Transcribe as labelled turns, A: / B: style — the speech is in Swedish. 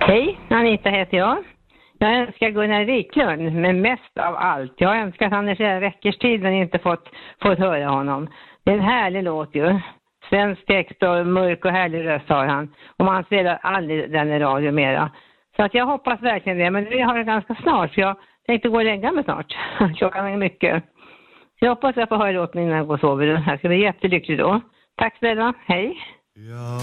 A: Hej, Anita heter jag. Jag önskar Gunnar Wiklund, men mest av allt. Jag önskar att han i flera veckors tid men inte fått höra honom. Det är en härlig låt ju. Svensk text och mörk och härlig röst har han. Och man spelar aldrig den i radio mera. Så att jag hoppas verkligen det. Men vi har det ganska snart. För jag tänkte gå och lägga mig snart. Klockan är mycket. Så jag hoppas att jag får höra låten innan jag går och sover. Det här ska bli jättelyckligt då. Tack snälla. Hej. Ja.